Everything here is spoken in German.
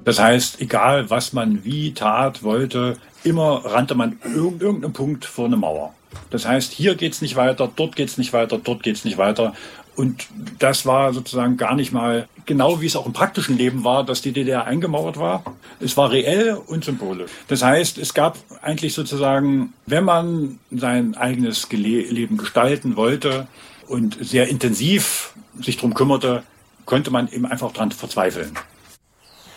Das heißt, egal was man wie tat, wollte, immer rannte man irgendeinem Punkt vor eine Mauer. Das heißt, hier geht's nicht weiter, dort geht's nicht weiter, dort geht's nicht weiter. Und das war sozusagen gar nicht mal genau, wie es auch im praktischen Leben war, dass die DDR eingemauert war. Es war reell und symbolisch. Das heißt, es gab eigentlich sozusagen, wenn man sein eigenes Leben gestalten wollte und sehr intensiv sich drum kümmerte, konnte man eben einfach dran verzweifeln.